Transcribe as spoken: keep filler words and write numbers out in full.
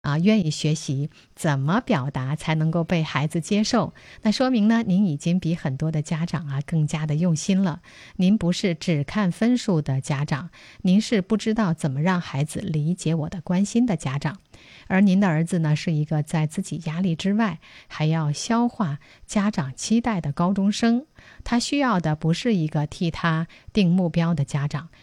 啊，愿意学习怎么表达才能够被孩子接受，那说明呢，您已经比很多的家长啊更加的用心了。您不是只看分数的家长，您是不知道怎么让孩子理解我的关心的家长。而您的儿子呢，是一个在自己压力之外还要消化家长期待的高中生，他需要的不是一个替他定目标的家长，